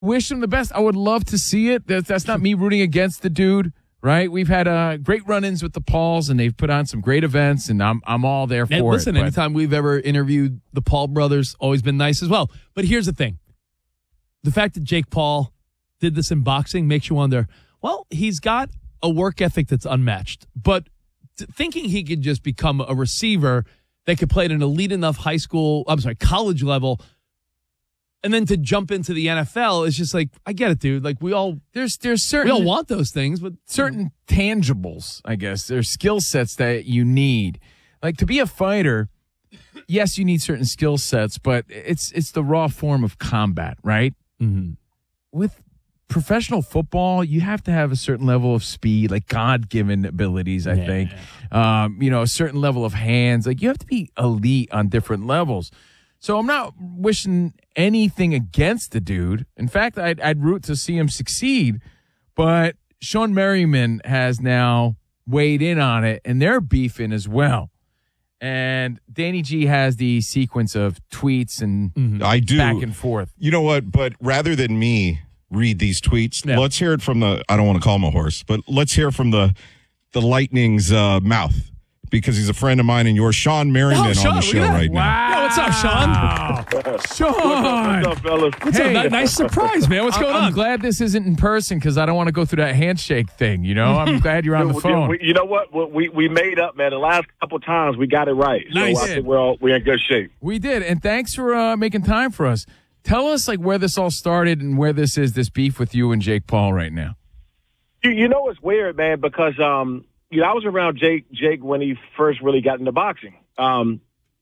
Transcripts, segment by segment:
wish him the best. I would love to see it. That's not me rooting against the dude, right? We've had great run-ins with the Pauls, and they've put on some great events, and I'm all there for it. Listen, anytime we've ever interviewed the Paul brothers, always been nice as well. But here's the thing. The fact that Jake Paul did this in boxing makes you wonder, well, he's got a work ethic that's unmatched. But thinking he could just become a receiver that could play at an elite enough college level, and then to jump into the NFL is just like, I get it, dude. Like there's certain, we all want those things, but certain tangibles, I guess. There's skill sets that you need. Like to be a fighter, yes, you need certain skill sets, but it's the raw form of combat, right? Mm-hmm. With professional football, you have to have a certain level of speed, like God-given abilities, I think. A certain level of hands. Like you have to be elite on different levels. So I'm not wishing anything against the dude. In fact, I'd root to see him succeed. But Sean Merriman has now weighed in on it, and they're beefing as well. And Danny G has the sequence of tweets and I do. back and forth. You know what? But rather than me read these tweets, let's hear it from I don't want to call him a horse, but let's hear from the Lightning's mouth. Because he's a friend of mine and yours, Sean Merriman, on the show right now. Yeah, what's up, Sean? Sean! What's up, fellas? What's up? Nice surprise, man. What's going on? I'm glad this isn't in person because I don't want to go through that handshake thing, you know? I'm glad you're on the phone. You know what? We made up, man. The last couple of times we got it right. Nice. So I think we're in good shape. We did, and thanks for making time for us. Tell us where this all started and where this beef with you and Jake Paul right now. You know it's weird, man, because I was around Jake when he first really got into boxing. One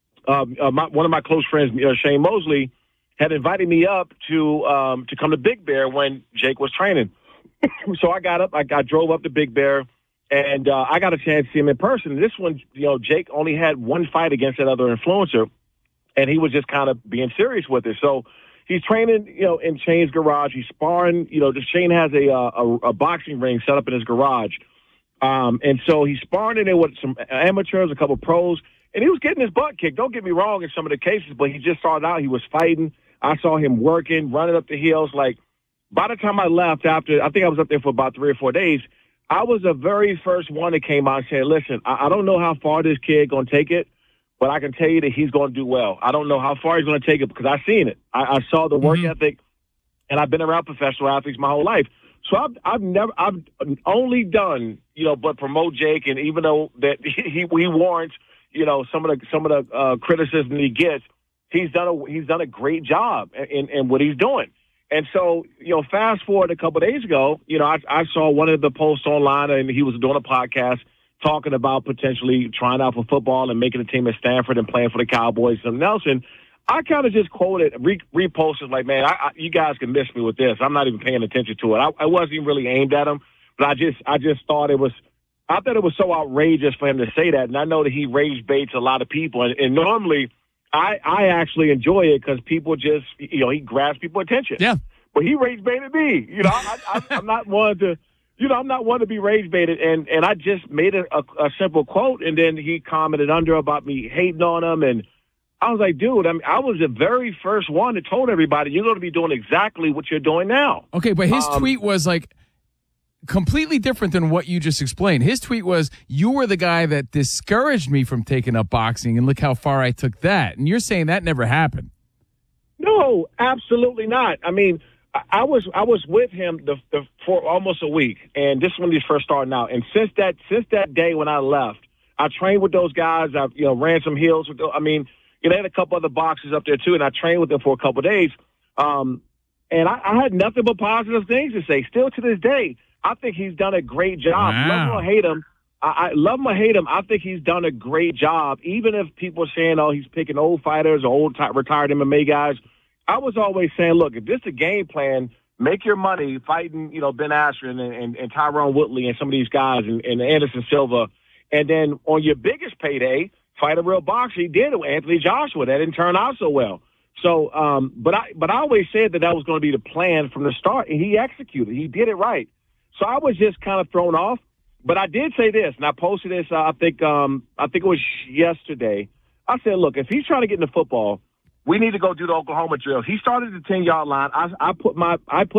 of my close friends, Shane Mosley, had invited me up to come to Big Bear when Jake was training. So I got up, I drove up to Big Bear, and I got a chance to see him in person. This one, Jake only had one fight against that other influencer, and he was just kind of being serious with it. So he's training, in Shane's garage. He's sparring. Shane has a boxing ring set up in his garage. And so he's sparring in there with some amateurs, a couple pros, and he was getting his butt kicked. Don't get me wrong in some of the cases, but he just started out. He was fighting. I saw him working, running up the hills. Like, by the time I left I think I was up there for about 3 or 4 days, I was the very first one that came out and said, listen, I don't know how far this kid going to take it, but I can tell you that he's going to do well. I don't know how far he's going to take it because I've seen it. I saw the work ethic, and I've been around professional athletes my whole life. So I've only done, but promote Jake, and even though that he warrants, some of the criticism he gets, he's done a great job in what he's doing. And so, fast forward a couple of days ago, I saw one of the posts online, and he was doing a podcast talking about potentially trying out for football and making a team at Stanford and playing for the Cowboys and something else. And I kind of just quoted, reposted like, man, you guys can miss me with this. I'm not even paying attention to it. I wasn't even really aimed at him, but I just thought it was so outrageous for him to say that. And I know that he rage baits a lot of people. And normally I actually enjoy it because people just, he grabs people's attention. Yeah. But he rage baited me. I'm not one to, I'm not one to be rage baited. And I just made a simple quote, and then he commented under about me hating on him. And I was like, dude, I was the very first one that told everybody you're going to be doing exactly what you're doing now. Okay, but his tweet was completely different than what you just explained. His tweet was, you were the guy that discouraged me from taking up boxing, and look how far I took that. And you're saying that never happened. No, absolutely not. I mean, I was with him for almost a week, and this is when he was first starting out. And since that day when I left, I trained with those guys. I ran some hills with those. I mean, they had a couple other boxers up there too, and I trained with them for a couple of days. And I had nothing but positive things to say. Still to this day, I think he's done a great job. Wow. Love him or hate him. I love him or hate him. I think he's done a great job. Even if people are saying, he's picking old fighters or retired MMA guys, I was always saying, look, if this is a game plan, make your money fighting, Ben Askren and Tyron Woodley and some of these guys and Anderson Silva. And then on your biggest payday, fight a real boxer. He did it with Anthony Joshua. That didn't turn out so well. So, but I always said that was going to be the plan from the start, and he executed. He did it right. So I was just kind of thrown off. But I did say this, and I posted this. I think it was yesterday. I said, look, if he's trying to get into football, we need to go do the Oklahoma drills. He started at the 10-yard line. I put